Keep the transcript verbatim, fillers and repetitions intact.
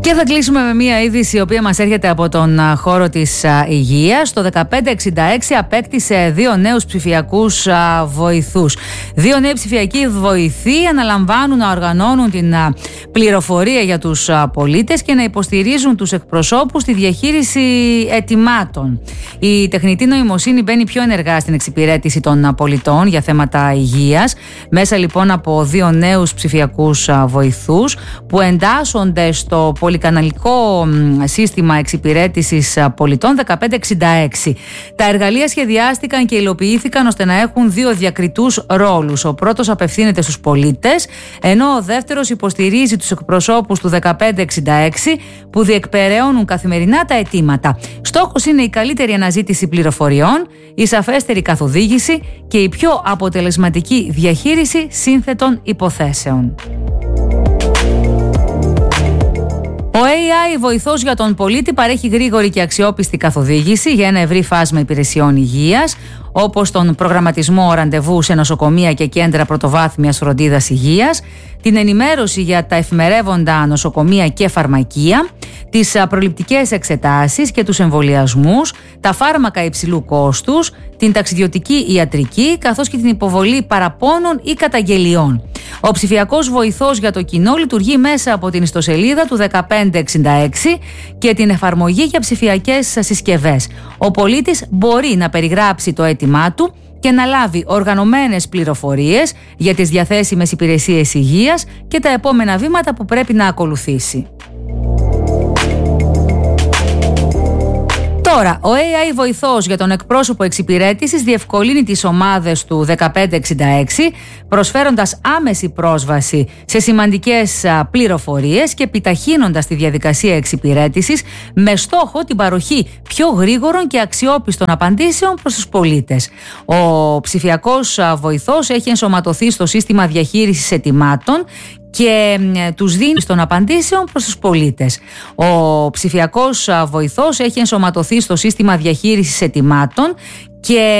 Και θα κλείσουμε με μία είδηση η οποία μας έρχεται από τον χώρο της υγείας. Το δεκαπέντε εξήντα έξι απέκτησε δύο νέους ψηφιακούς βοηθούς. Δύο νέοι ψηφιακοί βοηθοί αναλαμβάνουν να οργανώνουν την πληροφορία για τους πολίτες και να υποστηρίζουν τους εκπροσώπους στη διαχείριση αιτημάτων. Η τεχνητή νοημοσύνη μπαίνει πιο ενεργά στην εξυπηρέτηση των πολιτών για θέματα υγείας, μέσα λοιπόν από δύο νέους ψηφιακούς βοηθούς που εντάσσονται στο πολυκαναλικό σύστημα εξυπηρέτησης πολιτών δεκαπέντε εξήντα έξι. Τα εργαλεία σχεδιάστηκαν και υλοποιήθηκαν ώστε να έχουν δύο διακριτούς ρόλους. Ο πρώτος απευθύνεται στους πολίτες, ενώ ο δεύτερος υποστηρίζει τους εκπροσώπους του δεκαπέντε εξήντα έξι που διεκπεραιώνουν καθημερινά τα αιτήματα. Στόχος είναι η καλύτερη αναζήτηση πληροφοριών, η σαφέστερη καθοδήγηση και η πιο αποτελεσματική διαχείριση σύνθετων υποθέσεων. Ο έι άι βοηθός για τον πολίτη παρέχει γρήγορη και αξιόπιστη καθοδήγηση για ένα ευρύ φάσμα υπηρεσιών υγείας, όπως τον προγραμματισμό ραντεβού σε νοσοκομεία και κέντρα πρωτοβάθμιας φροντίδας υγείας, την ενημέρωση για τα εφημερεύοντα νοσοκομεία και φαρμακεία, τις προληπτικές εξετάσεις και τους εμβολιασμούς, τα φάρμακα υψηλού κόστους, την ταξιδιωτική ιατρική, καθώς και την υποβολή παραπώνων ή καταγγελιών. Ο ψηφιακός βοηθός για το κοινό λειτουργεί μέσα από την ιστοσελίδα του δεκαπέντε εξήντα έξι και την εφαρμογή για ψηφιακές συσκευές. Ο πολίτης μπορεί να περιγράψει το αίτημά του και να λάβει οργανωμένες πληροφορίες για τις διαθέσιμες υπηρεσίες υγείας και τα επόμενα βήματα που πρέπει να ακολουθήσει. Τώρα, ο έι άι βοηθός για τον εκπρόσωπο εξυπηρέτησης διευκολύνει τις ομάδες του δεκαπέντε εξήντα έξι, προσφέροντας άμεση πρόσβαση σε σημαντικές πληροφορίες και επιταχύνοντας τη διαδικασία εξυπηρέτησης με στόχο την παροχή πιο γρήγορων και αξιόπιστων απαντήσεων προς τους πολίτες. Ο ψηφιακός βοηθός έχει ενσωματωθεί στο σύστημα διαχείρισης αιτημάτων και τους δίνει των απαντήσεων προς τους πολίτες. Ο ψηφιακός βοηθός έχει ενσωματωθεί στο σύστημα διαχείρισης αιτημάτων και